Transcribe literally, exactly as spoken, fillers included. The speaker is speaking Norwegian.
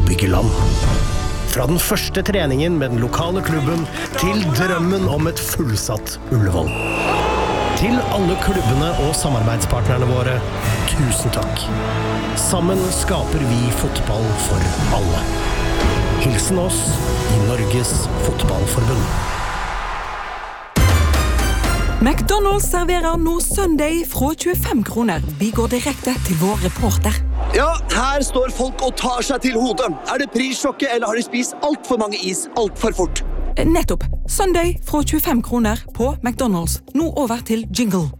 bygge land. Fra den første treningen med den lokale klubben til drømmen om et fullsatt Ullevål. Til alle klubbene og samarbeidspartnerne våre, tusen takk. Sammen skaper vi fotball for alle. Hilsen oss i Norges Fotballforbund. McDonald's serverer nå Sunday fra tjuefem kroner. Vi går direkte til vår reporter. Ja, her står folk og tar seg til hodet. Er det prissjokket, eller har de spist alt for mange is alt for fort? Nettopp. Sunday fra tjuefem kroner på McDonald's. Nå over til jingle.